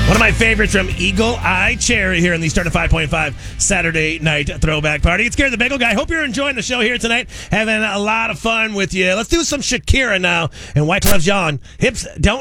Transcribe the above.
One of my favorites from Eagle Eye Cherry here in the Start of 5.5 Saturday Night Throwback Party. It's Gary the Bagel Guy. Hope you're enjoying the show here tonight. Having a lot of fun with you. Let's do some Shakira now. And White Love's Yawn. Hips don't